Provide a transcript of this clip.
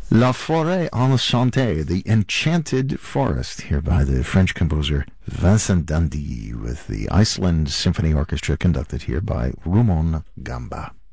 La Forêt Enchantée, the Enchanted Forest, here by the French composer Vincent Dandy, with the Iceland Symphony Orchestra, conducted here by Rumon Gamba.